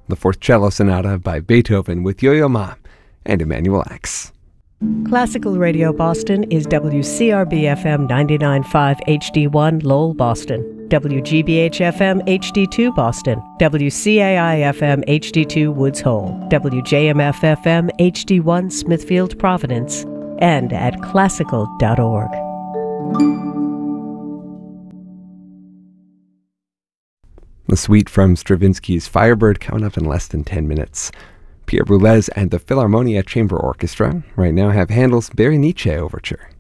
the Fourth Cello Sonata by Beethoven with Yo-Yo Ma and Emanuel Ax. Classical Radio Boston is WCRB-FM 99.5 HD1 Lowell, Boston, WGBH-FM HD2 Boston, WCAI-FM HD2 Woods Hole, WJMF-FM HD1 Smithfield, Providence, and at classical.org. The suite from Stravinsky's Firebird coming up in less than 10 minutes. Pierre Boulez and the Philharmonia Chamber Orchestra right now have Handel's Berenice Overture.